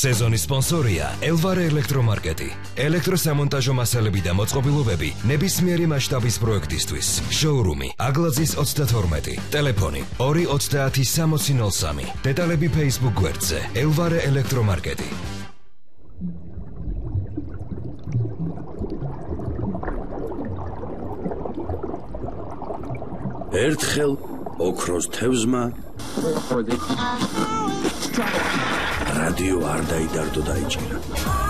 სეზონის სპონსორია ელვარე ელექტრომარკეტი. ელექტროსამონტაჟო მასალები და მოწყობილობები ნებისმიერი მასშტაბის პროექტისთვის. შოურუმი აგლაძის 32. ტელეფონი 230-6003. დეტალები Facebook გვერდზე ელვარე ელექტრომარკეტი. ერთხელ ოქროს თევზმა რადიო არ დაიდარდო დაიჭირა.